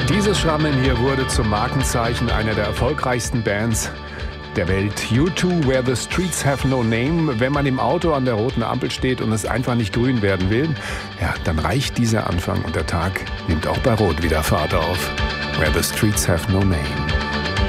Dieses Schrammeln hier wurde zum Markenzeichen einer der erfolgreichsten Bands der Welt. U2, Where the Streets Have No Name. Wenn man im Auto an der roten Ampel steht und es einfach nicht grün werden will, ja, dann reicht dieser Anfang und der Tag nimmt auch bei Rot wieder Fahrt auf. Where the Streets Have No Name.